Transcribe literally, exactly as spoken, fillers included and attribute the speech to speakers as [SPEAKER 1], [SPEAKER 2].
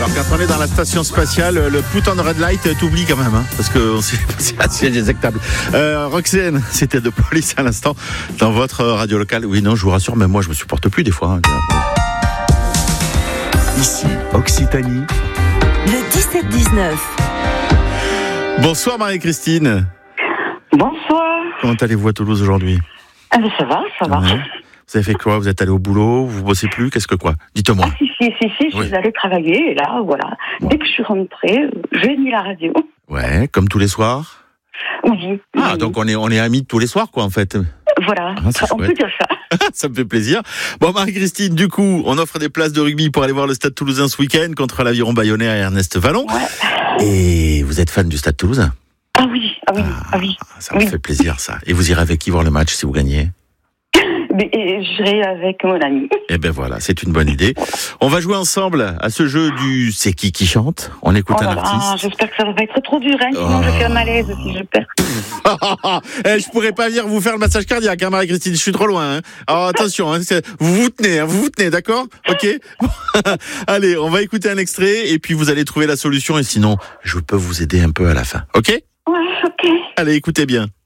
[SPEAKER 1] Alors quand on est dans la station spatiale, le put on red light t'oublie quand même, hein, parce que c'est assez détectable. Euh, Roxane, c'était de Police à l'instant dans votre radio locale. Oui, non, je vous rassure, même moi je me supporte plus des fois. Hein.
[SPEAKER 2] Ici, Occitanie.
[SPEAKER 3] Le dix-sept dix-neuf.
[SPEAKER 1] Bonsoir Marie-Christine.
[SPEAKER 4] Bonsoir.
[SPEAKER 1] Comment allez-vous à Toulouse aujourd'hui?
[SPEAKER 4] Ah ben ça va, ça va.
[SPEAKER 1] Ouais. Vous avez fait quoi? Vous êtes allé au boulot? Vous bossez plus? Qu'est-ce que quoi? Dites-moi.
[SPEAKER 4] Ah si, si, si, si, je
[SPEAKER 1] Oui.
[SPEAKER 4] suis allée travailler et là, voilà.
[SPEAKER 1] Bon.
[SPEAKER 4] Dès que je suis rentrée, j'ai mis la radio.
[SPEAKER 1] Ouais, comme tous les soirs.
[SPEAKER 4] Oui.
[SPEAKER 1] Ah,
[SPEAKER 4] oui.
[SPEAKER 1] donc on est on est amis tous les soirs quoi en fait.
[SPEAKER 4] Voilà,
[SPEAKER 1] Ah, c'est
[SPEAKER 4] on
[SPEAKER 1] chouette.
[SPEAKER 4] peut dire ça.
[SPEAKER 1] Ça me fait plaisir. Bon Marie-Christine, du coup, on offre des places de rugby pour aller voir le Stade Toulousain ce week-end contre l'Aviron Bayonnais à Ernest Vallon.
[SPEAKER 4] Ouais.
[SPEAKER 1] Et vous êtes fan du Stade Toulousain?
[SPEAKER 4] Ah oui, ah oui, ah, oui.
[SPEAKER 1] Ça me
[SPEAKER 4] Oui.
[SPEAKER 1] fait plaisir ça. Et vous irez avec qui voir le match si vous gagnez?
[SPEAKER 4] Mais, et j'irai avec mon ami.
[SPEAKER 1] Eh ben voilà, c'est une bonne idée. On va jouer ensemble à ce jeu du c'est qui qui chante. On écoute
[SPEAKER 4] Oh
[SPEAKER 1] un
[SPEAKER 4] là là,
[SPEAKER 1] artiste.
[SPEAKER 4] j'espère que ça va pas être trop dur, hein, sinon
[SPEAKER 1] Oh.
[SPEAKER 4] je fais un malaise si je perds.
[SPEAKER 1] eh, je pourrais pas venir vous faire le massage cardiaque, hein, Marie-Christine, je suis trop loin. Hein. Alors attention, hein, c'est- vous vous tenez, hein, vous vous tenez, d'accord? Ok. Allez, on va écouter un extrait et puis vous allez trouver la solution et sinon, je peux vous aider un peu à la fin. Ok?
[SPEAKER 4] Ouais, ok.
[SPEAKER 1] Allez, écoutez bien.